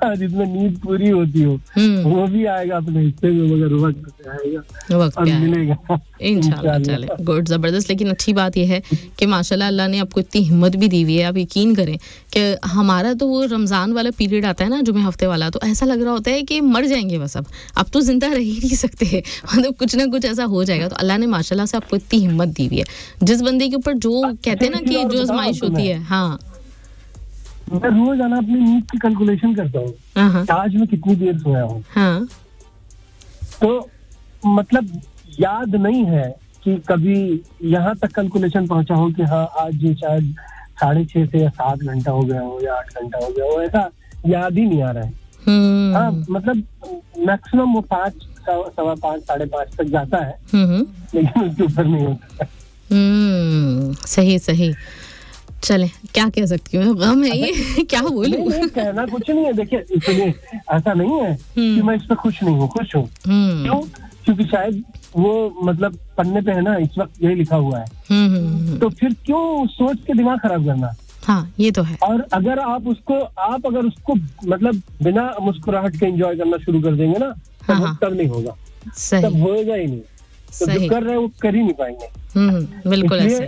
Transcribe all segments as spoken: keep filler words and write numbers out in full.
जिसमें नींद पूरी होती हो वो भी आएगा अपने हिस्से में, मगर वक्त से आएगा, वक्त और मिलेगा इंशाल्लाह। चले गुड, जबरदस्त। लेकिन अच्छी बात यह है कि माशाल्लाह अल्लाह ने आपको इतनी हिम्मत भी दी हुई है। आप यकीन करें कि हमारा तो वो रमजान वाला पीरियड आता है ना, जुमे हफ्ते वाला, तो ऐसा लग रहा होता है कि मर जाएंगे बस, अब अब तो जिंदा रह ही नहीं सकते, मतलब कुछ ना कुछ ऐसा हो जाएगा। तो अल्लाह ने माशाल्लाह से आपको इतनी हिम्मत दी हुई है। जिस बंदे के ऊपर जो कहते हैं ना कि जो आजमाइश होती है, हाँ, मैं रोज आना अपनी नींद की कैलकुलेशन करता हूँ, आज मैं कितनी देर सोया हूँ, हाँ, तो मतलब याद नहीं है कि कभी यहाँ तक कैलकुलेशन पहुंचा हो कि हाँ आज ये शायद साढ़े छह से या सात घंटा हो गया हो या आठ घंटा हो गया हो, ऐसा याद ही नहीं आ रहा है। हाँ, मतलब मैक्सिमम वो पाँच सवा पाँच साढ़े पाँच तक जाता है, लेकिन उसके ऊपर नहीं होता। सही सही। चले, क्या कह सकती हूँ, गम है ये, क्या बोलूं। कहना कुछ नहीं है, देखिए इसलिए ऐसा नहीं है कि मैं इस पे खुश नहीं हूँ, खुश हूँ। क्यों? क्योंकि शायद वो मतलब पन्ने पे है ना, इस वक्त यही लिखा हुआ है, तो फिर क्यों सोच के दिमाग खराब करना। हाँ, ये तो है। और अगर आप उसको आप अगर उसको मतलब बिना मुस्कुराहट के एंजॉय करना शुरू कर देंगे ना, तो हाँ, तब नहीं होगा, तब होएगा ही नहीं। तो जो कर रहे हैं वो कर ही नहीं पाएंगे। बिल्कुल ऐसे।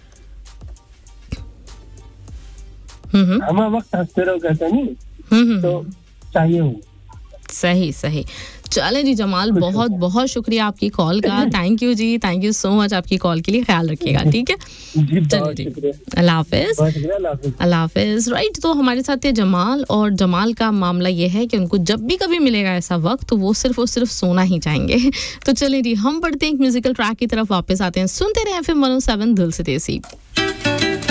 हमें वक्त हंसते रहो कहते नहीं, तो चाहिए हो। सही सही। चले जी जमाल, बहुत बहुत शुक्रिया आपकी कॉल का, thank you ji, thank you so much आपकी कॉल के लिए, ख्याल रखिएगा, ठीक है जी, बहुत शुक्रिया, अल्लाह हाफिज, अल्लाह हाफिज। राइट, तो हमारे साथ है जमाल, और जमाल का मामला ये है कि उनको जब भी कभी मिलेगा ऐसा वक्त तो वो सिर्फ और सिर्फ सोना ही चाहेंगे। तो चलिए जी, हम पढ़ते हैं एक म्यूजिकल ट्रैक की तरफ, वापस आते हैं, सुनते रहे F M one O seven दिल से देसी।